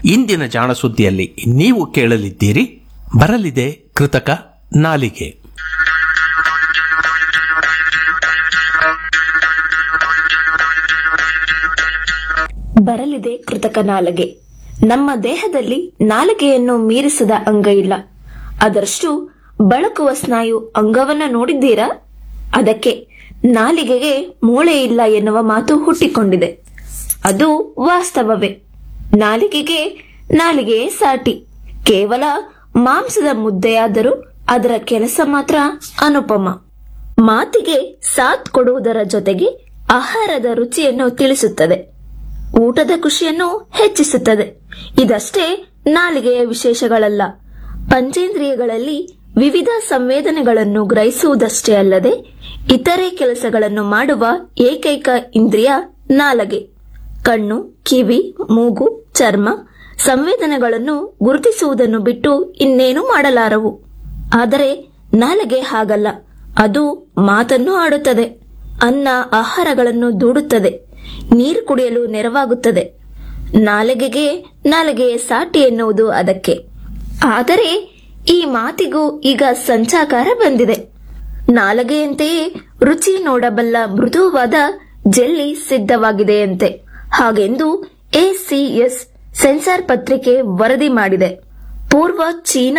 ಇಂದಿನ ಜಾಣ ಸುದ್ದಿಯಲ್ಲಿ ನೀವು ಕೇಳಲಿದ್ದೀರಿ, ಬರಲಿದೆ ಕೃತಕ ನಾಲಿಗೆ. ಬರಲಿದೆ ಕೃತಕ ನಾಲಿಗೆ. ನಮ್ಮ ದೇಹದಲ್ಲಿ ನಾಲಿಗೆಯನ್ನು ಮೀರಿಸದ ಅಂಗ ಇಲ್ಲ. ಅದರಷ್ಟು ಬಳಕುವ ಸ್ನಾಯು ಅಂಗವನ್ನ ನೋಡಿದ್ದೀರಾ? ಅದಕ್ಕೆ ನಾಲಿಗೆಗೆ ಮೂಳೆ ಇಲ್ಲ ಎನ್ನುವ ಮಾತು ಹುಟ್ಟಿಕೊಂಡಿದೆ. ಅದು ವಾಸ್ತವವೇ. ನಾಲಿಗೆಯೇ ಸಾಟಿ. ಕೇವಲ ಮಾಂಸದ ಮುದ್ದೆಯಾದರೂ ಅದರ ಕೆಲಸ ಮಾತ್ರ ಅನುಪಮ. ಮಾತಿಗೆ ಸಾಥ್ ಕೊಡುವುದರ ಜೊತೆಗೆ ಆಹಾರದ ರುಚಿಯನ್ನು ತಿಳಿಸುತ್ತದೆ, ಊಟದ ಖುಷಿಯನ್ನು ಹೆಚ್ಚಿಸುತ್ತದೆ. ಇದಷ್ಟೇ ನಾಲಿಗೆಯ ವಿಶೇಷಗಳಲ್ಲ. ಪಂಚೇಂದ್ರಿಯಗಳಲ್ಲಿ ವಿವಿಧ ಸಂವೇದನೆಗಳನ್ನು ಗ್ರಹಿಸುವುದಷ್ಟೇ ಅಲ್ಲದೆ ಇತರೆ ಕೆಲಸಗಳನ್ನು ಮಾಡುವ ಏಕೈಕ ಇಂದ್ರಿಯ ನಾಲಿಗೆ. ಕಣ್ಣು, ಕಿವಿ, ಮೂಗು, ಚರ್ಮ ಸಂವೇದನೆಗಳನ್ನು ಗುರುತಿಸುವುದನ್ನು ಬಿಟ್ಟು ಇನ್ನೇನು ಮಾಡಲಾರವು. ಆದರೆ ನಾಲಿಗೆ ಹಾಗಲ್ಲ. ಅದು ಮಾತನ್ನು ಆಡುತ್ತದೆ, ಅನ್ನ ಆಹಾರಗಳನ್ನು ದೂಡುತ್ತದೆ, ನೀರು ಕುಡಿಯಲು ನೆರವಾಗುತ್ತದೆ. ನಾಲಿಗೆಯ ಸಾಟಿ ಎನ್ನುವುದು ಅದಕ್ಕೆ. ಆದರೆ ಈ ಮಾತಿಗೂ ಈಗ ಸಂಚಾಕಾರ ಬಂದಿದೆ. ನಾಲಿಗೆಯಂತೆಯೇ ರುಚಿ ನೋಡಬಲ್ಲ ಮೃದುವಾದ ಜೆಲ್ಲಿ ಸಿದ್ಧವಾಗಿದೆಯಂತೆ. ಹಾಗೆಂದು ACS ಸೆನ್ಸಾರ್ ಪತ್ರಿಕೆ ವರದಿ ಮಾಡಿದೆ. ಪೂರ್ವ ಚೀನಾ